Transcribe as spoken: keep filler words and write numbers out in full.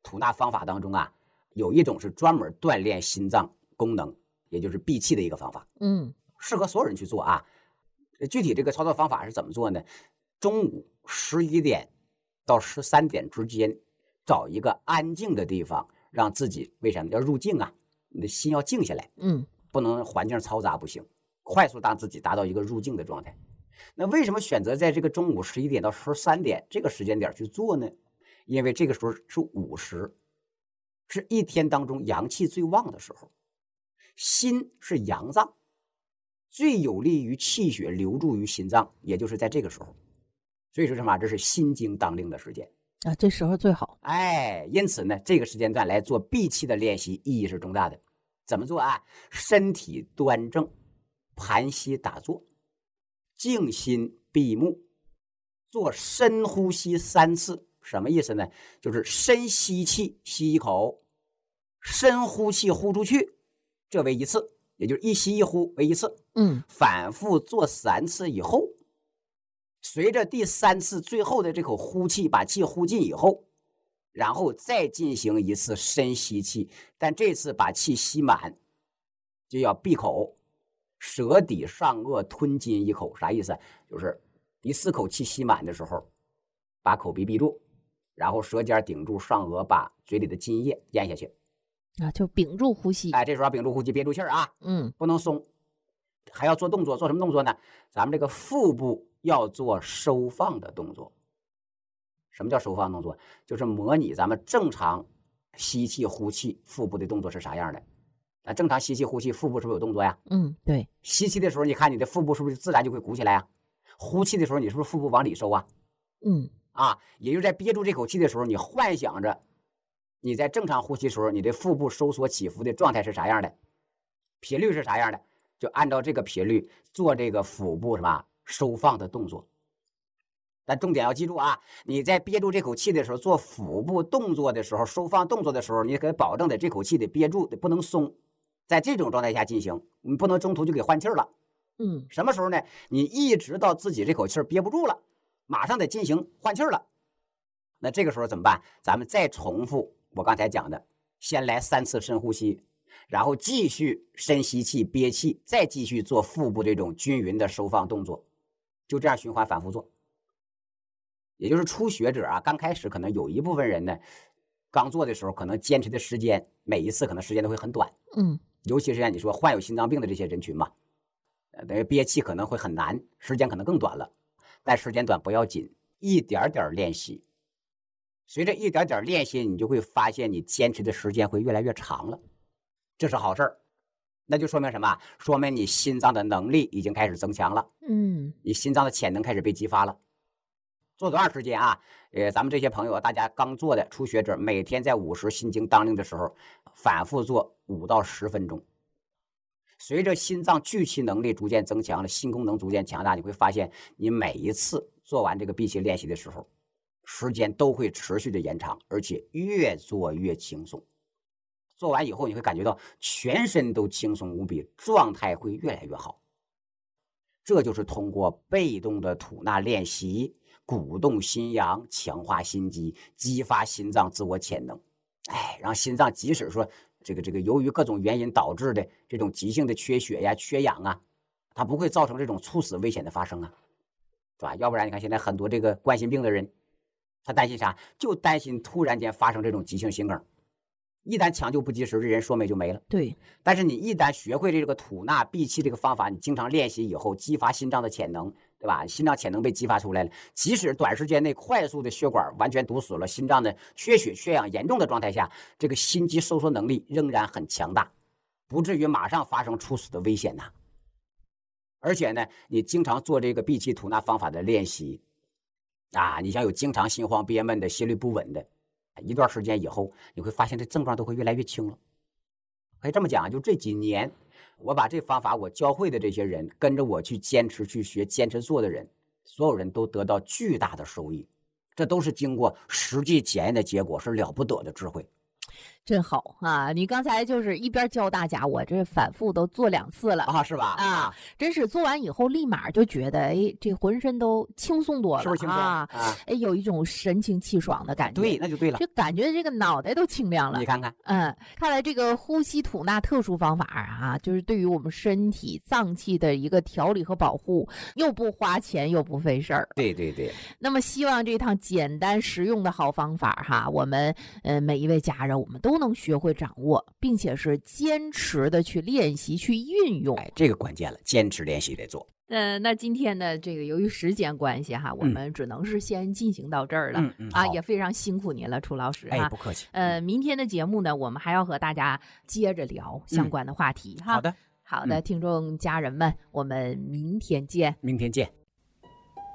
吐纳方法当中啊，有一种是专门锻炼心脏功能，也就是闭气的一个方法。 嗯， 适合所有人去做啊。具体这个操作方法是怎么做呢？中午十一点到十三点之间，找一个安静的地方，让自己为什么要入静啊？你的心要静下来， 嗯， 不能环境嘈杂，不行，快速让自己达到一个入静的状态。那为什么选择在这个中午十一点到十三点这个时间点去做呢？因为这个时候是午时，是一天当中阳气最旺的时候，心是阳脏，最有利于气血流注于心脏，也就是在这个时候。所以说什么？这是心经当令的时间啊，这时候最好。 哎，因此呢，这个时间段来做闭气的练习意义是重大的。怎么做啊？身体端正，盘膝打坐，静心闭目，做深呼吸三次。什么意思呢？就是深吸气，吸一口，深呼气，呼出去，这为一次，也就是一吸一呼为一次。 嗯， 反复做三次以后，随着第三次最后的这口呼气把气呼尽以后，然后再进行一次深吸气，但这次把气吸满，就要闭口，舌底上颚吞津一口。啥意思？就是第四口气吸满的时候，把口鼻闭住，然后舌尖顶住上颚，把嘴里的津液咽下去啊，就屏住呼吸。 哎，这时候要屏住呼吸，憋住气儿啊， 嗯， 不能松。还要做动作，做什么动作呢？咱们这个腹部要做收放的动作。什么叫收放动作？就是模拟咱们正常吸气呼气腹部的动作是啥样的。那正常吸气呼气腹部是不是有动作呀？ 嗯，对。 吸气的时候你看你的腹部是不是自然就会鼓起来呀？呼气的时候你是不是腹部往里收啊？ 嗯， 啊，也就是在憋住这口气的时候，你幻想着你在正常呼吸的时候你的腹部收缩起伏的状态是啥样的，频率是啥样的，就按照这个频率做这个腹部什么收放的动作。但重点要记住啊，你在憋住这口气的时候，做腹部动作的时候，收放动作的时候，你可以保证的这口气得憋住，不能松。在这种状态下进行，你不能中途就给换气了。 嗯， 什么时候呢？你一直到自己这口气憋不住了，马上得进行换气了。那这个时候怎么办？咱们再重复我刚才讲的，先来三次深呼吸，然后继续深吸气憋气，再继续做腹部这种均匀的收放动作，就这样循环反复做。也就是初学者啊，刚开始可能有一部分人呢，刚做的时候可能坚持的时间每一次可能时间都会很短。 嗯， 尤其是像你说患有心脏病的这些人群嘛，呃，等于憋气可能会很难，时间可能更短了。但时间短不要紧，一点点练习，随着一点点练习，你就会发现你坚持的时间会越来越长了，这是好事儿。那就说明什么？说明你心脏的能力已经开始增强了， 嗯， 你心脏的潜能开始被激发了。做多长时间啊？呃，咱们这些朋友，大家刚做的初学者，每天在午时心经当令的时候，反复做五到十分钟。随着心脏聚气能力逐渐增强了，心功能逐渐强大，你会发现，你每一次做完这个闭气练习的时候，时间都会持续的延长，而且越做越轻松。做完以后，你会感觉到全身都轻松无比，状态会越来越好。这就是通过被动的吐纳练习，鼓动心阳，强化心肌，激发心脏自我潜能。哎，让心脏即使说这个这个由于各种原因导致的这种急性的缺血呀、缺氧啊，它不会造成这种猝死危险的发生啊，是吧？要不然你看现在很多这个冠心病的人，他担心啥？就担心突然间发生这种急性心梗。一旦抢救不及时，这人说没就没了。 对。 但是你一旦学会这个吐纳闭气这个方法，你经常练习以后，激发心脏的潜能，对吧？心脏潜能被激发出来了，即使短时间内快速的血管完全堵死了，心脏的缺血缺氧严重的状态下，这个心肌收缩能力仍然很强大，不至于马上发生猝死的危险呐。而且呢，你经常做这个闭气吐纳方法的练习啊，你像有经常心慌憋闷的、心律不稳的，一段时间以后，你会发现这症状都会越来越轻了。可以这么讲，就这几年，我把这方法我教会的这些人，跟着我去坚持去学、坚持做的人，所有人都得到巨大的收益。这都是经过实际检验的结果，是了不得的智慧。 真好啊！你刚才就是一边教大家，我这反复都做两次了啊，是吧？ 啊，真是做完以后立马就觉得，哎，这浑身都轻松多了， 是不是轻松啊？ 啊， 哎，有一种神清气爽的感觉。 对，那就对了， 就感觉这个脑袋都清亮了。 你看看， 嗯，看来这个呼吸吐纳特殊方法啊，就是对于我们身体脏器的一个调理和保护，又不花钱又不费事儿。 对对对。 那么希望这趟简单实用的好方法哈，我们呃每一位家人我们都能学会掌握，并且是坚持的去练习去运用。 哎，这个关键了，坚持练习得做。 呃，那今天呢，这个由于时间关系哈，我们只能是先进行到这儿了。 嗯嗯， 啊，也非常辛苦您了，楚老师哈。 哎，不客气。 呃，明天的节目呢，我们还要和大家接着聊相关的话题哈。 好的， 好的，听众家人们，我们明天见。 明天见。